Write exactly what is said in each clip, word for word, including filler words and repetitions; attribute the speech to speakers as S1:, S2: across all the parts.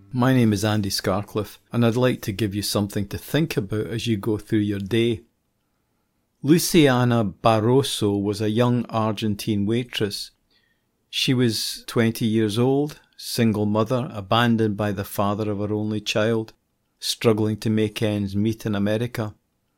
S1: My name is Andy Scarcliffe, and I'd like to give you something to think about as you go through your day. Luciana Barroso was a young Argentine waitress. She was twenty years old, single mother, abandoned by the father of her only child, struggling to make ends meet in America.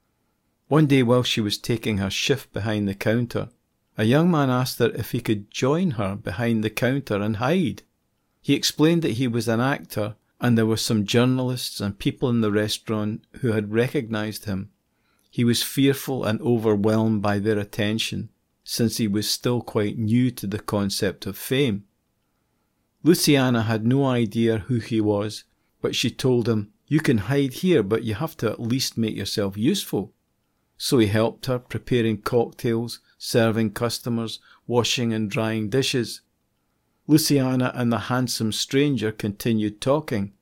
S1: One day while she was taking her shift behind the counter, a young man asked her if he could join her behind the counter and hide. He explained that he was an actor and there were some journalists and people in the restaurant who had recognized him. He was fearful and overwhelmed by their attention, since he was still quite new to the concept of fame. Luciana had no idea who he was, but she told him, "You can hide here, but you have to at least make yourself useful." So he helped her, preparing cocktails, serving customers, washing and drying dishes. Luciana and the handsome stranger continued talking.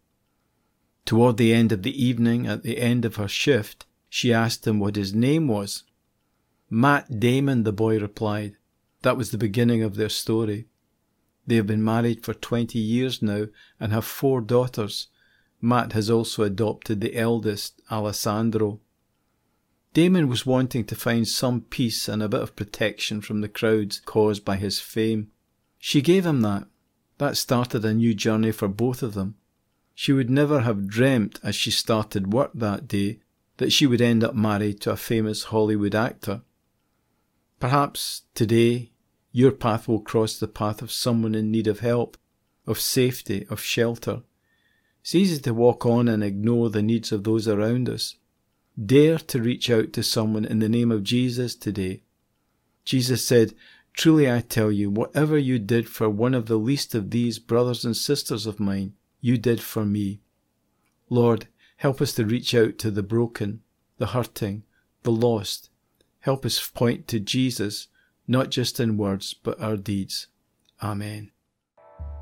S1: Toward the end of the evening, at the end of her shift, she asked him what his name was. "Matt Damon," the boy replied. That was the beginning of their story. They have been married for twenty years now and have four daughters. Matt has also adopted the eldest, Alessandro. Damon was wanting to find some peace and a bit of protection from the crowds caused by his fame. She gave him that. That started a new journey for both of them. She would never have dreamt as she started work that day that she would end up married to a famous Hollywood actor. Perhaps today your path will cross the path of someone in need of help, of safety, of shelter. It's easy to walk on and ignore the needs of those around us. Dare to reach out to someone in the name of Jesus today. Jesus said, "Truly I tell you, whatever you did for one of the least of these brothers and sisters of mine, you did for me." Lord, help us to reach out to the broken, the hurting, the lost. Help us point to Jesus, not just in words, but our deeds. Amen.